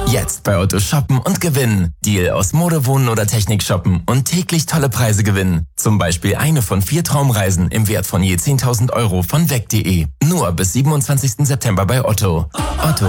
Jetzt bei Otto shoppen und gewinnen. Deal aus Mode, Wohnen oder Technik shoppen und täglich tolle Preise gewinnen. Zum Beispiel eine von 4 Traumreisen im Wert von je 10.000 € von weg.de. Nur bis 27. September bei Otto. Otto.